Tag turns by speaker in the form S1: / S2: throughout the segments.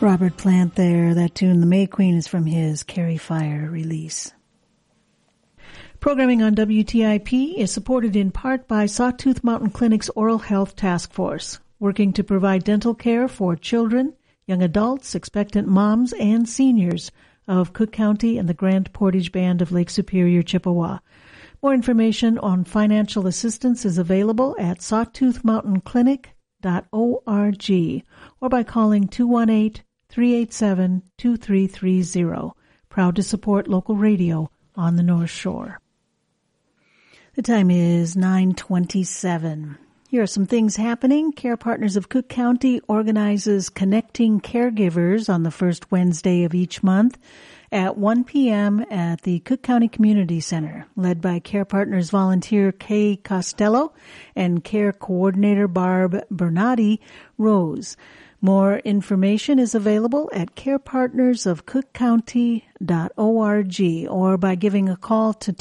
S1: Robert Plant there. That tune, The May Queen, is from his Carry Fire release. Programming on WTIP is supported in part by Sawtooth Mountain Clinic's Oral Health Task Force, working to provide dental care for children, young adults, expectant moms, and seniors of Cook County and the Grand Portage Band of Lake Superior, Chippewa. More information on financial assistance is available at sawtoothmountainclinic.org or by calling 218-387-2330. Proud to support local radio on the North Shore. The time is 9:27. Here are some things happening. Care Partners of Cook County organizes Connecting Caregivers on the first Wednesday of each month at 1 p.m. at the Cook County Community Center, led by Care Partners volunteer Kay Costello and Care Coordinator Barb Bernardi Rose. More information is available at carepartnersofcookcounty.org or by giving a call to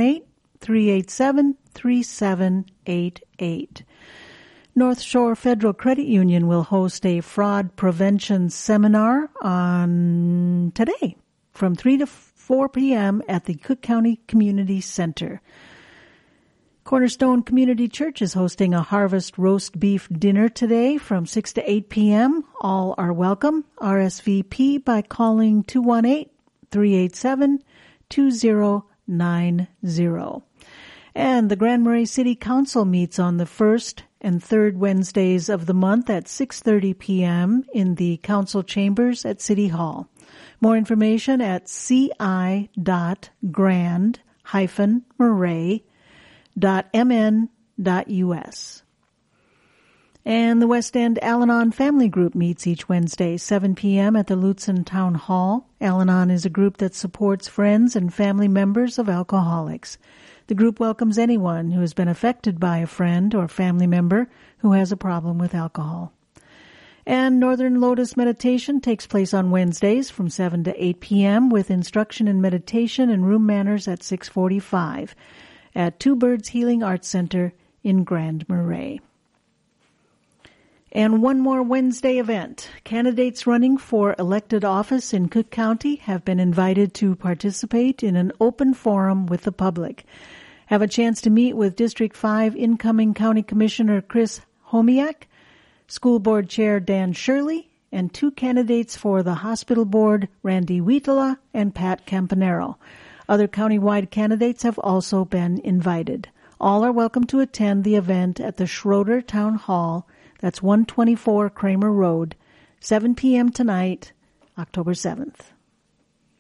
S1: 218-387-3788. North Shore Federal Credit Union will host a fraud prevention seminar on today from 3 to 4 p.m. at the Cook County Community Center. Cornerstone Community Church is hosting a harvest roast beef dinner today from 6 to 8 p.m. All are welcome. RSVP by calling 218-387-2090. And the Grand Marais City Council meets on the first and third Wednesdays of the month at 6:30 p.m. in the council chambers at City Hall. More information at ci.grand-marais.mn.us. And the West End Al-Anon Family Group meets each Wednesday, 7 p.m. at the Lutsen Town Hall. Al-Anon is a group that supports friends and family members of alcoholics. The group welcomes anyone who has been affected by a friend or family member who has a problem with alcohol. And Northern Lotus Meditation takes place on Wednesdays from 7 to 8 p.m. with instruction in meditation and room manners at 6:45 at Two Birds Healing Arts Center in Grand Marais. And one more Wednesday event. Candidates running for elected office in Cook County have been invited to participate in an open forum with the public. Have a chance to meet with District 5 incoming County Commissioner Chris Homiak, School Board Chair Dan Shirley, and two candidates for the Hospital Board, Randy Wheatala and Pat Campanero. Other countywide candidates have also been invited. All are welcome to attend the event at the Schroeder Town Hall. That's 124 Kramer Road, 7 p.m. tonight, October 7th.